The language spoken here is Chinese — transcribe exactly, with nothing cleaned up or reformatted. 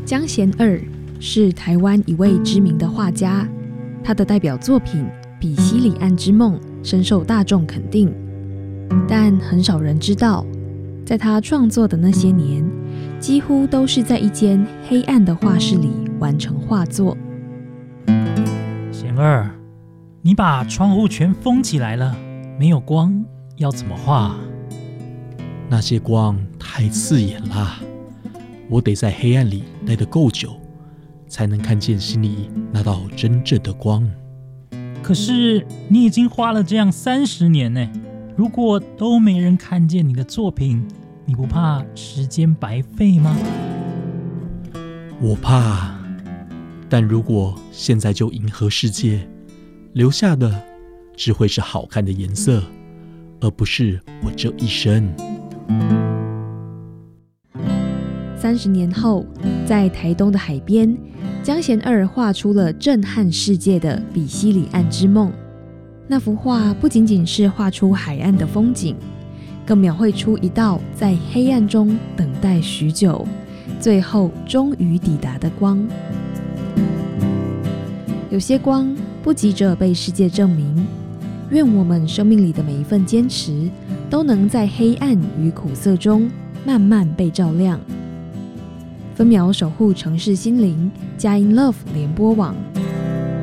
江贤二是台湾一位知名的画家，他的代表作品《比西里岸之梦》深受大众肯定，但很少人知道，在他创作的那些年，几乎都是在一间黑暗的画室里完成画作。 贤二，你把窗户全封起来了，没有光，要怎么画？ 那些光太刺眼啦，我得在黑暗里待得够久，才能看见心里那道真正的光。 可是你已经花了这样三十年呢，如果都没人看见你的作品，你不怕时间白费吗？ 我怕，但如果现在就迎合世界，留下的只会是好看的颜色，而不是我这一生。 三十年后，在台东的海边，江贤二画出了震撼世界的《比西里岸之梦》。那幅画不仅仅是画出海岸的风景，更描绘出一道在黑暗中等待许久，最后终于抵达的光。有些光不急着被世界证明，愿我们生命里的每一份坚持，都能在黑暗与苦涩中慢慢被照亮。分秒守护城市心灵，佳音 Love 联播网。